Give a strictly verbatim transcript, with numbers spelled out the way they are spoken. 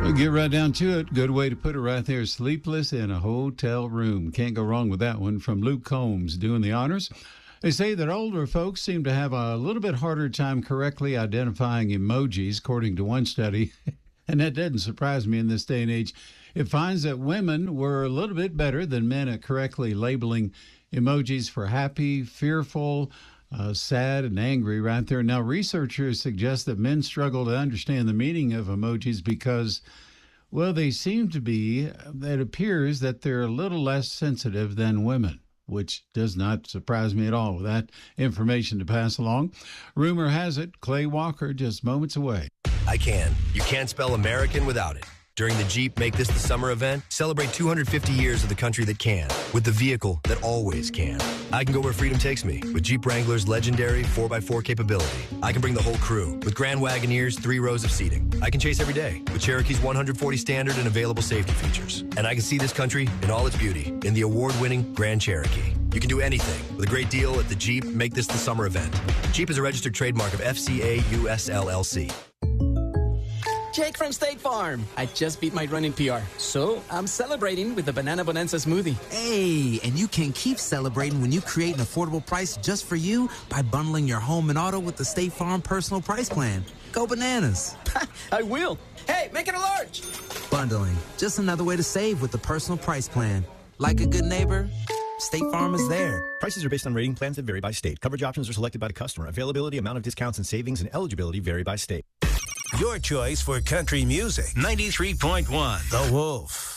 We'll get right down to it. Good way to put it right there. Sleepless in a hotel room. Can't go wrong with that one. From Luke Combs doing the honors. They say that older folks seem to have a little bit harder time correctly identifying emojis, according to one study. And that doesn't surprise me in this day and age. It finds that women were a little bit better than men at correctly labeling emojis for happy, fearful, uh, sad, and angry right there. Now, researchers suggest that men struggle to understand the meaning of emojis because, well, they seem to be, it appears that they're a little less sensitive than women, which does not surprise me at all. With that information to pass along, rumor has it, Clay Walker just moments away. I can. You can't spell American without it. During the Jeep Make This the Summer event, celebrate two hundred fifty years of the country that can, with the vehicle that always can. I can go where freedom takes me with Jeep Wrangler's legendary four by four capability. I can bring the whole crew with Grand Wagoneer's three rows of seating. I can chase every day with Cherokee's one hundred forty standard and available safety features. And I can see this country in all its beauty in the award-winning Grand Cherokee. You can do anything with a great deal at the Jeep Make This the Summer event. Jeep is a registered trademark of F C A U S L L C. Jake from State Farm. I just beat my running P R, so I'm celebrating with the Banana Bonanza smoothie. Hey, and you can keep celebrating when you create an affordable price just for you by bundling your home and auto with the State Farm Personal Price Plan. Go bananas. I will. Hey, make it a large. Bundling, just another way to save with the Personal Price Plan. Like a good neighbor, State Farm is there. Prices are based on rating plans that vary by state. Coverage options are selected by the customer. Availability, amount of discounts and savings, and eligibility vary by state. Your choice for country music. ninety-three point one The Wolf.